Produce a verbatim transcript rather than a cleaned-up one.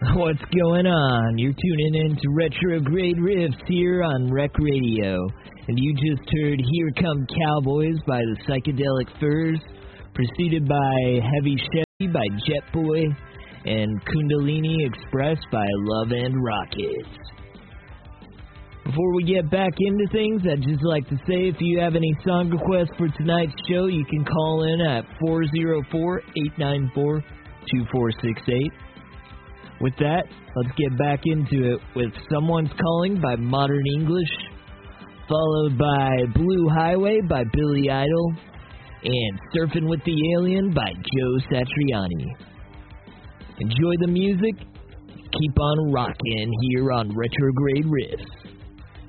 What's going on? You're tuning in to Retrograde Riffs here on Rec Radio. And you just heard Here Come Cowboys by the Psychedelic Furs, preceded by Heavy Chevy by Jet Boy, and Kundalini Express by Love and Rockets. Before we get back into things, I'd just like to say if you have any song requests for tonight's show, you can call in at four oh four, eight nine four, two four six eight. With that, let's get back into it with Someone's Calling by Modern English, followed by Blue Highway by Billy Idol, and Surfing with the Alien by Joe Satriani. Enjoy the music, keep on rocking here on Retrograde Riffs.